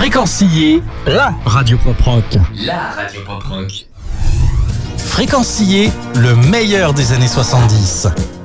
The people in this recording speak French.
Fréquenciller, la radio pop rock. La radio pop rock. Fréquenciller, le meilleur des années 70.